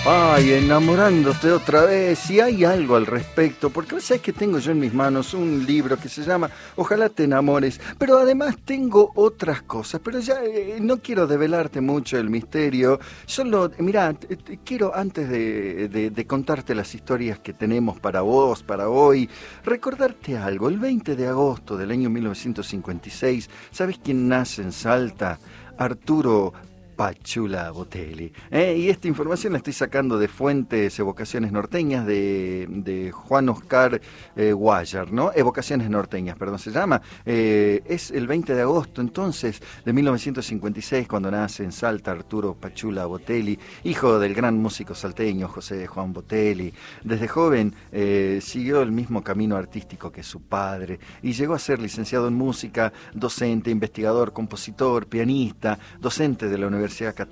Ay, enamorándote otra vez. Si hay algo al respecto, porque sabes que tengo yo en mis manos un libro que se llama Ojalá te enamores, pero además tengo otras cosas, pero ya no quiero develarte mucho el misterio. Solo, mira, quiero antes de contarte las historias que tenemos para vos, para hoy, recordarte algo. El 20 de agosto del año 1956, ¿sabes quién nace en Salta? Arturo Pachula Botelli. Y esta información la estoy sacando de fuentes Evocaciones Norteñas de Juan Oscar Guayar, ¿no? Evocaciones Norteñas, perdón, se llama. Es el 20 de agosto, entonces, de 1956, cuando nace en Salta Arturo Pachula Botelli, hijo del gran músico salteño José Juan Botelli. Desde joven siguió el mismo camino artístico que su padre y llegó a ser licenciado en música, docente, investigador, compositor, pianista, docente de la Universidad Católica